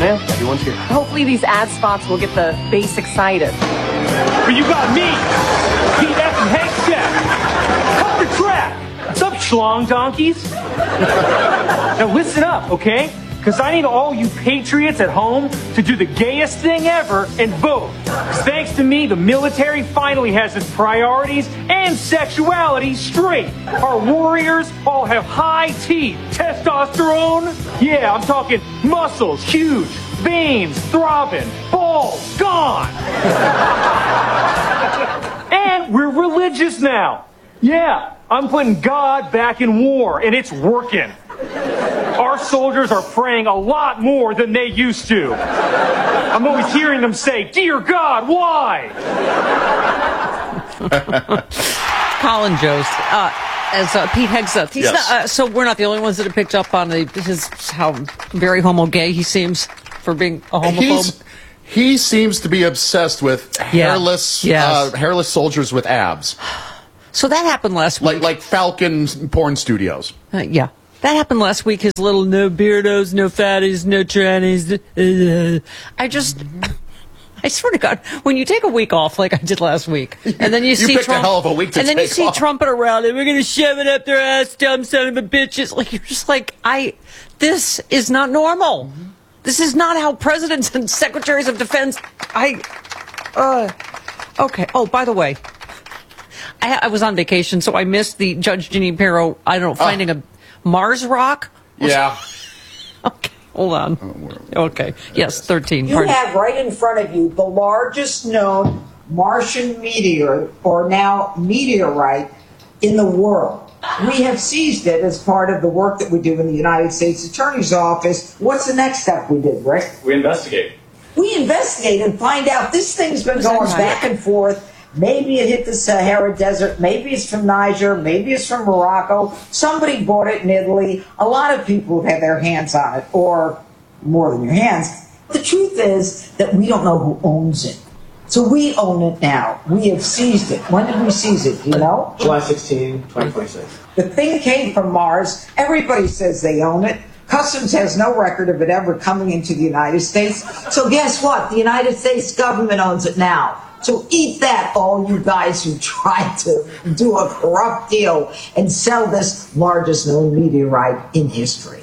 ma'am. Everyone's here. Hopefully these ad spots will get the base excited. But you got me, Pete F. and Hank Jack. Cut the crap. What's up, schlong donkeys? Now listen up, okay? Because I need all you patriots at home to do the gayest thing ever and vote. 'Cause thanks to me, the military finally has its priorities and sexuality straight. Our warriors all have high teeth, testosterone. Yeah, I'm talking muscles, huge, veins, throbbing, balls, gone. And we're religious now. Yeah, I'm putting God back in war, and it's working. Our soldiers are praying a lot more than they used to. I'm always hearing them say, "Dear God, why?" Colin Jost, as Pete Hegseth. He's Yes. not, so we're not the only ones that have picked up on how very homo-gay he seems for being a homophobe. He seems to be obsessed with hairless, Yes. hairless soldiers with abs. So that happened last week. Like Falcon porn studios. Yeah. That happened last week. His little no beardos, no fatties, no trannies. I swear to God, when you take a week off like I did last week, and then you see picked Trump, a hell of a week to and then you take see off. trumpet around, and we're going to shove it up their ass, dumb son of a bitches. Like, you're just like, this is not normal. This is not how presidents and secretaries of defense. Okay. Oh, by the way, I was on vacation, so I missed the Judge Jeanine Pirro, finding a Mars rock. Yeah. Okay, hold on. Okay, yes, 13. You have right in front of you the largest known Martian meteor, or now meteorite, in the world. We have seized it as part of the work that we do in the United States Attorney's Office. What's the next step we did, Rick? We investigate. We investigate and find out this thing's been going back and forth. Maybe it hit the Sahara Desert. Maybe it's from Niger. Maybe it's from Morocco. Somebody bought it in Italy. A lot of people have had their hands on it, or more than your hands. The truth is that we don't know who owns it. So we own it now. We have seized it. When did we seize it? Do you know? July 16, 2026. The thing came from Mars. Everybody says they own it. Customs has no record of it ever coming into the United States. So guess what? The United States government owns it now. So eat that, all you guys who tried to do a corrupt deal and sell this largest known meteorite in history.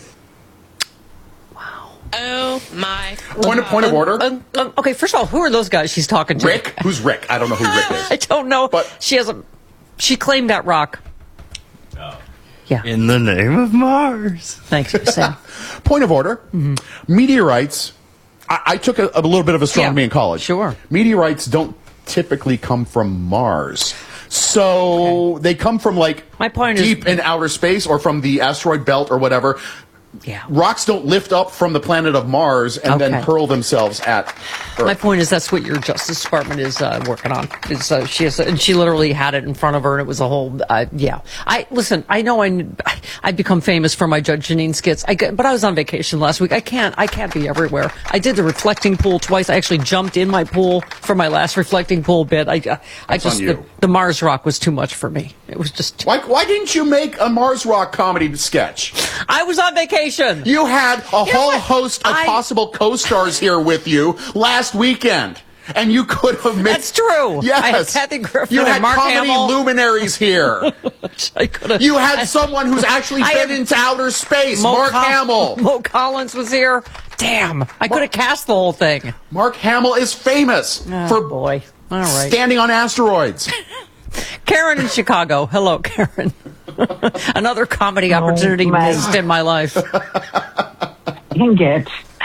Wow. Oh, my. Point of order. Okay, first of all, who are those guys she's talking to? Rick? Who's Rick? I don't know who Rick is. I don't know. But she claimed that rock. Oh. Yeah. In the name of Mars. Thanks, Sam. Point of order. Meteorites. I took a little bit of astronomy in college. Sure. Meteorites don't typically come from Mars. So they come from My point deep in outer space, or from the asteroid belt or whatever. Yeah. Rocks don't lift up from the planet of Mars and then hurl themselves at Earth. My point is that's what your Justice Department is working on. She literally had it in front of her, and it was a whole. Listen. I know I become famous for my Judge Jeanine skits. But I was on vacation last week. I can't be everywhere. I did the reflecting pool twice. I actually jumped in my pool for my last reflecting pool bit. The Mars rock was too much for me. It was just. Why didn't you make a Mars rock comedy sketch? I was on vacation. You had a whole host of possible co-stars here with you last weekend. And you could have made... That's true. Yes. I had Kathy Griffin You had and Mark comedy Hamill. luminaries here. You had someone who's actually been into outer space. Mark Hamill. Mo Collins was here. Damn. I could have cast the whole thing. Mark Hamill is famous for boy. All right. standing on asteroids. Karen in Chicago. Hello, Karen. Another comedy opportunity missed in my life. Can get.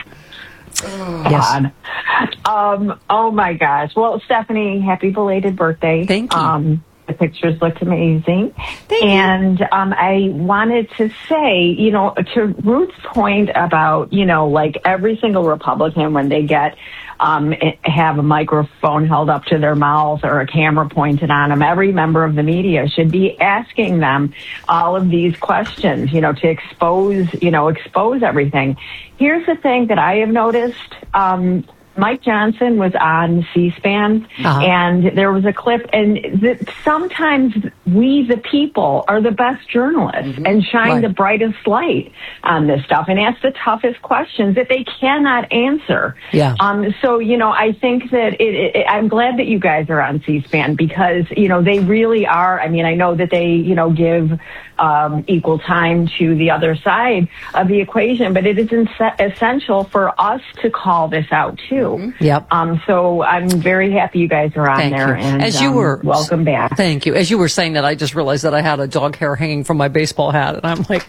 Yes. Oh my gosh. Well, Stephanie, happy belated birthday. Thank you. The pictures looked amazing. Thank you. And I wanted to say, to Ruth's point about, like every single Republican, when they have a microphone held up to their mouth or a camera pointed on them, every member of the media should be asking them all of these questions, to expose everything. Here's the thing that I have noticed. Mike Johnson was on C-SPAN, and there was a clip, and sometimes we, the people, are the best journalists and shine the brightest light on this stuff and ask the toughest questions that they cannot answer. Yeah. So, I think that I'm glad that you guys are on C-SPAN because, they really are. I mean, I know that they, give equal time to the other side of the equation, but it is essential for us to call this out too. Yep. So I'm very happy you guys are on there. And as you were, welcome back. Thank you. As you were saying that, I just realized that I had a dog hair hanging from my baseball hat, and I'm like,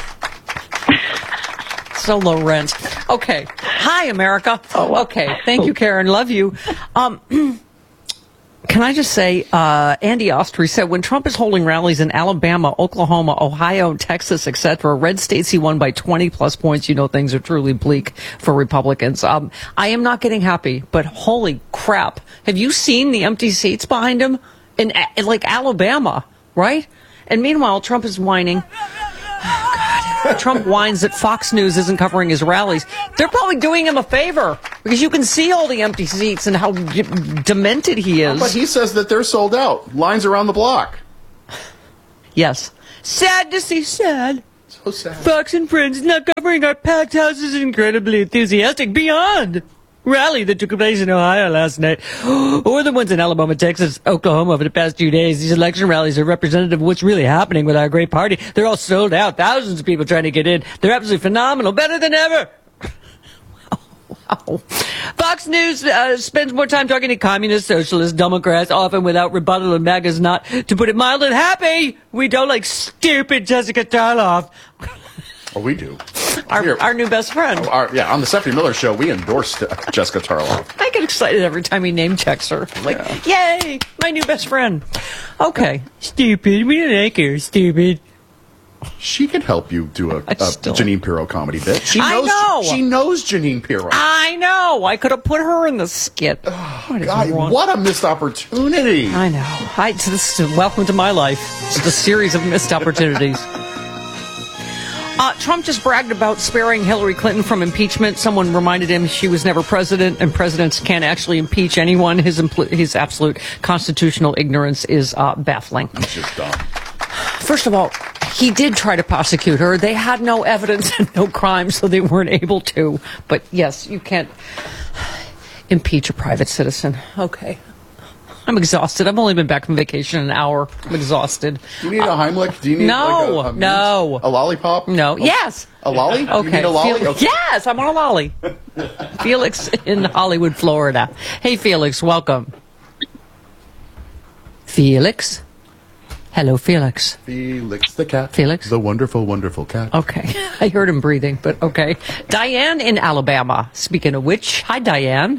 so low rent. Okay. Hi, America. Okay. Thank you, Karen. Love you. Can I just say, Andy Ostry said, when Trump is holding rallies in Alabama, Oklahoma, Ohio, Texas, etc., red states he won by 20-plus points, things are truly bleak for Republicans. I am not getting happy, but holy crap. Have you seen the empty seats behind him in Alabama, right? And meanwhile, Trump is whining. Trump whines that Fox News isn't covering his rallies. They're probably doing him a favor because you can see all the empty seats and how demented he is. But he says that they're sold out. Lines around the block. Yes. Sad to see, sad. So sad. Fox and Friends not covering our packed houses incredibly enthusiastic beyond rally that took place in Ohio last night, or the ones in Alabama, Texas, Oklahoma over the past 2 days. These election rallies are representative of what's really happening with our great party. They're all sold out. Thousands of people trying to get in. They're absolutely phenomenal. Better than ever. Wow. Fox News spends more time talking to communists, socialists, Democrats, often without rebuttal, and MAGA's not, to put it mildly, happy. We don't like stupid Jessica Tarloff. Oh, we do. Our new best friend. On the Stephanie Miller Show, we endorsed Jessica Tarloff. I get excited every time he name checks her. Yay, my new best friend. Okay. Stupid. We don't like her. Stupid. She could help you do a Jeanine Pirro comedy bit. She knows Jeanine Pirro. I know. I could have put her in the skit. Oh, God, what a missed opportunity. I know. Welcome to my life. It's a series of missed opportunities. Trump just bragged about sparing Hillary Clinton from impeachment. Someone reminded him she was never president, and presidents can't actually impeach anyone. His absolute constitutional ignorance is baffling. It's just dumb. First of all, he did try to prosecute her. They had no evidence and no crime, so they weren't able to. But yes, you can't impeach a private citizen. Okay. I'm exhausted. I've only been back from vacation an hour. I'm exhausted. Do you need a Heimlich? Do you need no. A lollipop? No. Yes. A lolly? Okay. You need a lolly? Okay. Yes, I'm on a lolly. Felix in Hollywood, Florida. Hey, Felix, welcome. Felix? Hello, Felix. Felix the cat. Felix? The wonderful, wonderful cat. Okay. I heard him breathing, but okay. Diane in Alabama. Speaking of which, hi, Diane.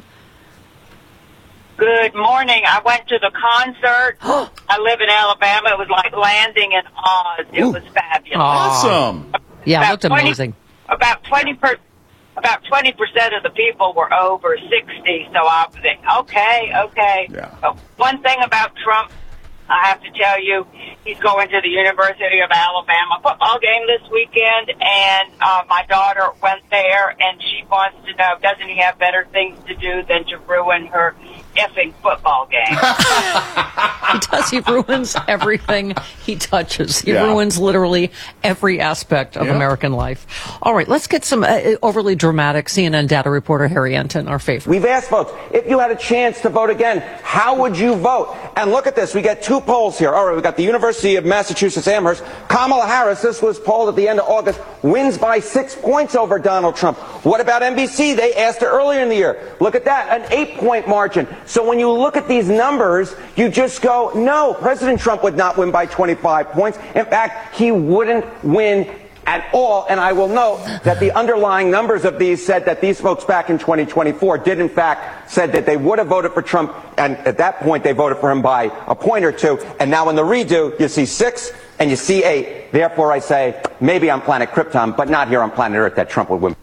Good morning. I went to the concert. I live in Alabama. It was like landing in Oz. It was fabulous. Awesome. Yeah, it looked amazing. About 20% of the people were over 60. So I was like, okay. Yeah. One thing about Trump, I have to tell you, he's going to the University of Alabama football game this weekend, and my daughter went there, and she wants to know, doesn't he have better things to do than to ruin her effing football game? He does. He ruins everything he touches. He ruins literally every aspect of American life. All right, let's get some overly dramatic CNN data reporter Harry Enton, our favorite. We've asked folks, if you had a chance to vote again, how would you vote? And look at this. We get two polls here. All right, we've got the University of Massachusetts Amherst. Kamala Harris, this was polled at the end of August, wins by 6 points over Donald Trump. What about NBC? They asked her earlier in the year. Look at that, an 8-point margin. So when you look at these numbers, you just go, no, President Trump would not win by 25 points. In fact, he wouldn't win at all. And I will note that the underlying numbers of these said that these folks back in 2024 did in fact said that they would have voted for Trump. And at that point, they voted for him by a point or two. And now in the redo, you see 6 and you see 8. Therefore, I say maybe on planet Krypton, but not here on planet Earth that Trump would win.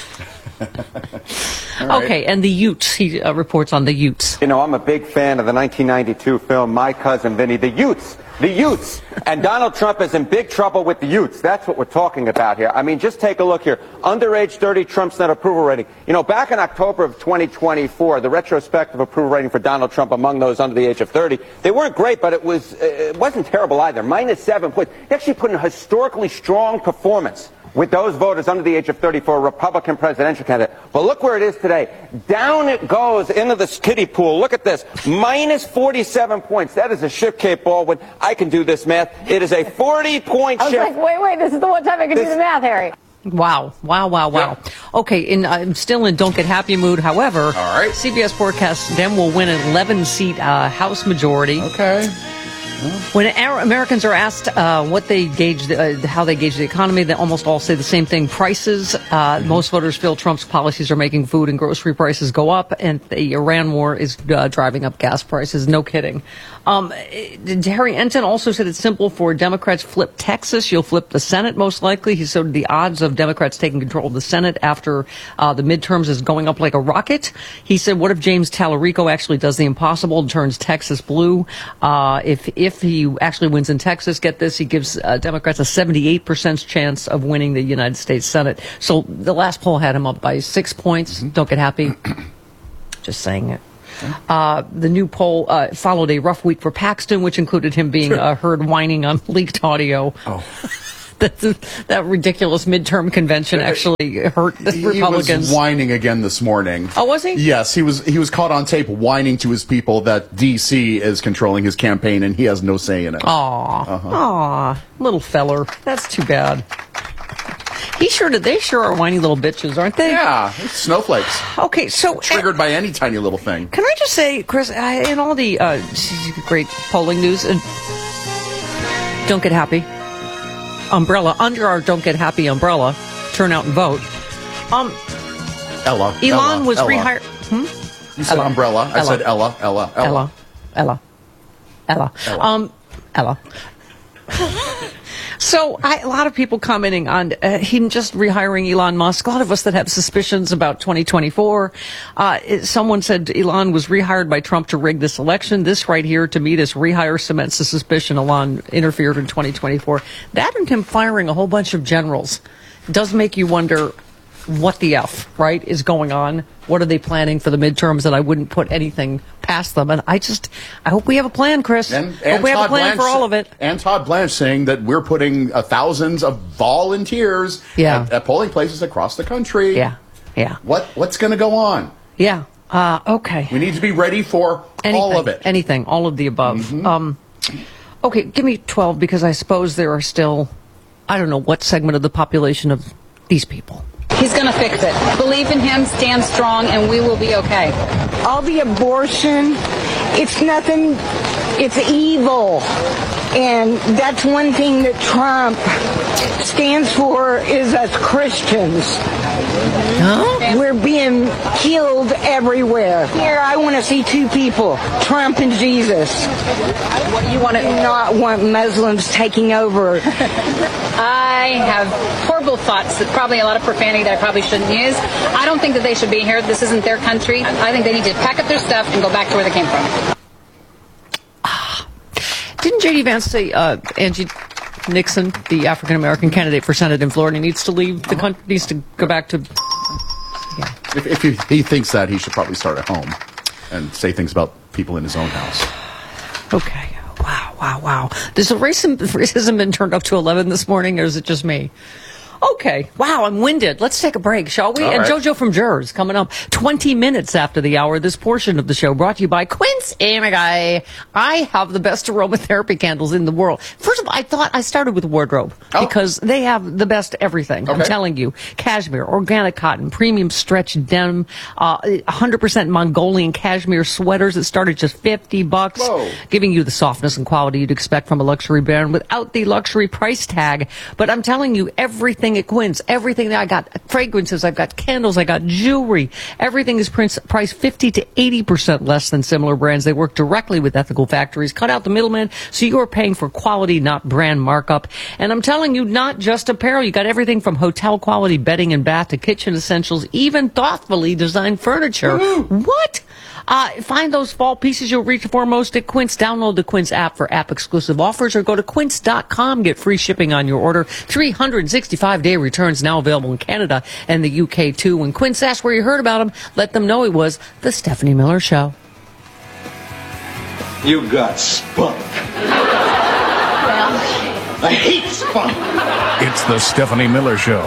Right. Okay, and the Utes. He reports on the Utes. You know, I'm a big fan of the 1992 film My Cousin Vinny. The Utes The youths. And Donald Trump is in big trouble with the youths. That's what we're talking about here. I mean, just take a look here. Under age 30, Trump's net approval rating. You know, back in October of 2024, the retrospective approval rating for Donald Trump among those under the age of 30, they weren't great, but it wasn't terrible either. -7 points. He actually put in a historically strong performance with those voters under the age of 30 for a Republican presidential candidate. But look where it is today. Down it goes into the kiddie pool. Look at this. -47 points. That is a shift, Kate Baldwin. I can do this math. It is a 40-point shift. I was like, wait, this is the one time I can do the math, Harry. Wow. Yeah. Okay, I'm still in don't get happy mood. However, all right. CBS forecasts Dem will win an 11-seat House majority. Okay. When Americans are asked what they gauge, how they gauge the economy, they almost all say the same thing: prices. Most voters feel Trump's policies are making food and grocery prices go up, and the Iran war is driving up gas prices. No kidding. Harry Enten also said it's simple for Democrats flip Texas. You'll flip the Senate most likely. He said the odds of Democrats taking control of the Senate after the midterms is going up like a rocket. He said, what if James Tallarico actually does the impossible and turns Texas blue? If he actually wins in Texas, get this, he gives Democrats a 78% chance of winning the United States Senate. So the last poll had him up by 6 points. Don't get happy. Just saying it. The new poll followed a rough week for Paxton, which included him being heard whining on leaked audio. Oh. That ridiculous midterm convention actually hurt the Republicans. He was whining again this morning. Oh, was he? Yes, he was caught on tape whining to his people that D.C. is controlling his campaign and he has no say in it. Aw, little feller. That's too bad. They sure are whiny little bitches, aren't they? Yeah, snowflakes. Okay, so triggered by any tiny little thing. Can I just say, Chris, in all the great polling news, don't get happy. Umbrella, under our don't get happy umbrella, turn out and vote. Elon was rehired. You said umbrella. I said Ella. So a lot of people commenting on him just rehiring Elon Musk. A lot of us that have suspicions about 2024. Someone said Elon was rehired by Trump to rig this election. This right here, to me, this rehire cements the suspicion Elon interfered in 2024. That and him firing a whole bunch of generals does make you wonder what the F, right, is going on. What are they planning for the midterms? And I wouldn't put anything past them. And I hope we have a plan, Chris. And hope we have a plan for all of it. And Todd Blanche saying that we're putting thousands of volunteers at polling places across the country. Yeah. What's going to go on? Yeah. Okay. We need to be ready for all of it. Anything. All of the above. Mm-hmm. Okay, give me 12 because I suppose there are still, I don't know what segment of the population of these people. He's going to fix it. Believe in him, stand strong, and we will be okay. All the abortion, it's nothing, it's evil. And that's one thing that Trump stands for is us Christians. Huh? We're being killed everywhere. Here, I want to see two people, Trump and Jesus. What do you want to... not want Muslims taking over. I have horrible thoughts, probably a lot of profanity that I probably shouldn't use. I don't think that they should be here. This isn't their country. I think they need to pack up their stuff and go back to where they came from. Didn't J.D. Vance say Angie Nixon, the African-American candidate for Senate in Florida, needs to leave the country, needs to go back to... Yeah. If he thinks that, he should probably start at home and say things about people in his own house. Okay. Wow. Does the racism been turned up to 11 this morning, or is it just me? Okay. Wow, I'm winded. Let's take a break, shall we? All and right. JoJo from Jers coming up 20 minutes after the hour. This portion of the show brought to you by Quince. Oh my God. I have the best aromatherapy candles in the world. First of all, I thought I started with wardrobe because they have the best everything. Okay. I'm telling you. Cashmere, organic cotton, premium stretch denim, 100% Mongolian cashmere sweaters that start at just $50, Whoa. Giving you the softness and quality you'd expect from a luxury brand without the luxury price tag. But I'm telling you, everything at Quince, everything that I got, fragrances, I've got candles, I got jewelry, everything is priced 50 to 80% less than similar brands. They work directly with ethical factories, cut out the middleman, so you are paying for quality, not brand markup. And I'm telling you, not just apparel. You got everything from hotel quality bedding and bath to kitchen essentials, even thoughtfully designed furniture. What? Find those fall pieces you'll reach for most at Quince. Download the Quince app for app-exclusive offers or go to quince.com. Get free shipping on your order. 365-day returns now available in Canada and the UK, too. When Quince asks where you heard about him, let them know it was The Stephanie Miller Show. You got spunk. I hate spunk. It's The Stephanie Miller Show.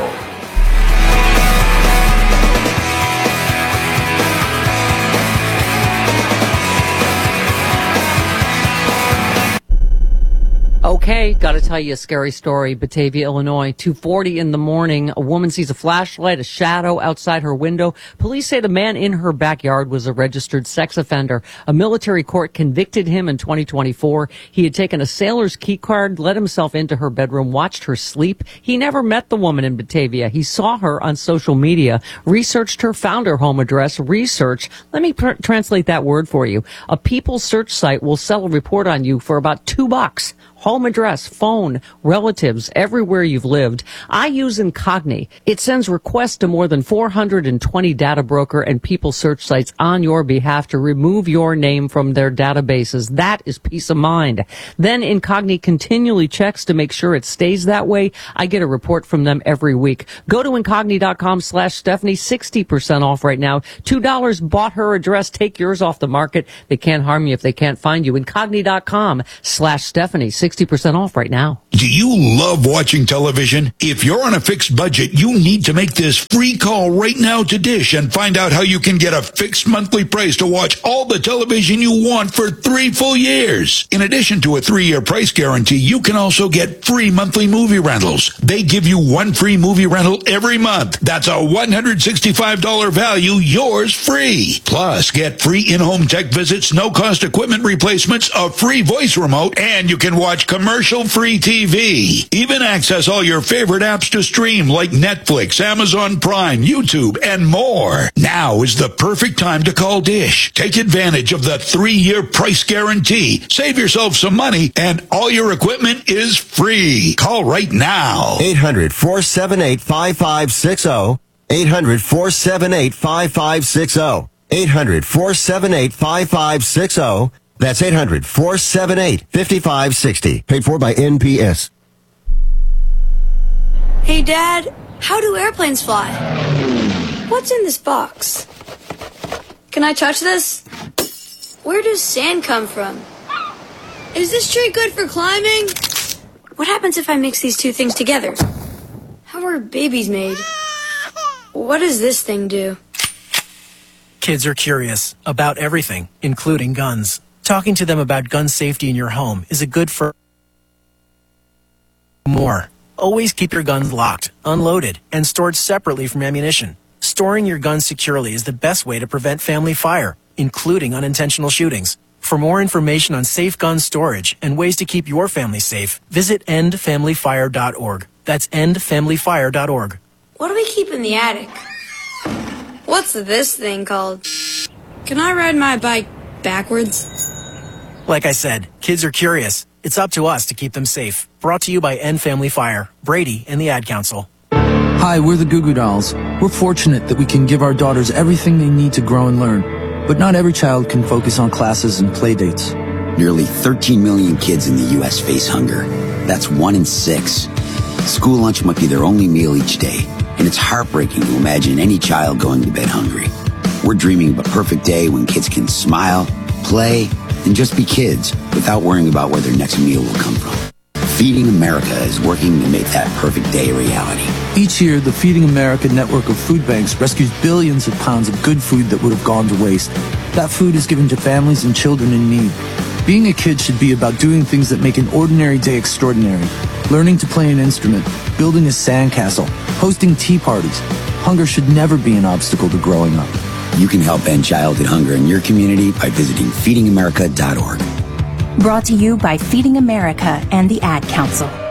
Okay, got to tell you a scary story. Batavia, Illinois, 2:40 in the morning. A woman sees a flashlight, a shadow outside her window. Police say the man in her backyard was a registered sex offender. A military court convicted him in 2024. He had taken a sailor's key card, let himself into her bedroom, watched her sleep. He never met the woman in Batavia. He saw her on social media, researched her, found her home address. Research, let me translate that word for you. A People search site will sell a report on you for about $2. Home address, phone, relatives, everywhere you've lived. I use Incogni. It sends requests to more than 420 data broker and people search sites on your behalf to remove your name from their databases. That is peace of mind. Then Incogni continually checks to make sure it stays that way. I get a report from them every week. Go to Incogni.com/Stephanie, 60% off right now. $2 bought her address. Take yours off the market. They can't harm you if they can't find you. Incogni.com/Stephanie, 60% off right now. Do you love watching television? If you're on a fixed budget, you need to make this free call right now to Dish and find out how you can get a fixed monthly price to watch all the television you want for 3 full years. In addition to a 3-year price guarantee, you can also get free monthly movie rentals. They give you 1 free movie rental every month. That's a $165 value, yours free. Plus, get free in-home tech visits, no-cost equipment replacements, a free voice remote, and you can watch commercial-free TV. Even access all your favorite apps to stream like Netflix, Amazon Prime, YouTube, and more. Now is the perfect time to call Dish. Take advantage of the 3-year price guarantee. Save yourself some money, and all your equipment is free. Call right now. 800-478-5560. 800-478-5560. 800-478-5560. That's 800-478-5560. Paid for by NPS. Hey, Dad, how do airplanes fly? What's in this box? Can I touch this? Where does sand come from? Is this tree good for climbing? What happens if I mix these two things together? How are babies made? What does this thing do? Kids are curious about everything, including guns. Talking to them about gun safety in your home is a good for more. Always keep your guns locked, unloaded, and stored separately from ammunition. Storing your guns securely is the best way to prevent family fire, including unintentional shootings. For more information on safe gun storage and ways to keep your family safe, visit endfamilyfire.org. That's endfamilyfire.org. What do we keep in the attic? What's this thing called? Can I ride my bike backwards? Like I said, kids are curious. It's up to us to keep them safe. Brought to you by End Family Fire, Brady, and the Ad Council. Hi, we're the Goo Goo Dolls. We're fortunate that we can give our daughters everything they need to grow and learn. But not every child can focus on classes and play dates. Nearly 13 million kids in the U.S. face hunger. That's 1 in 6. School lunch might be their only meal each day, and it's heartbreaking to imagine any child going to bed hungry. We're dreaming of a perfect day when kids can smile, play, and just be kids without worrying about where their next meal will come from. Feeding America is working to make that perfect day a reality. Each year, the Feeding America network of food banks rescues billions of pounds of good food that would have gone to waste. That food is given to families and children in need. Being a kid should be about doing things that make an ordinary day extraordinary. Learning to play an instrument, building a sandcastle, hosting tea parties. Hunger should never be an obstacle to growing up. You can help end childhood hunger in your community by visiting feedingamerica.org. Brought to you by Feeding America and the Ad Council.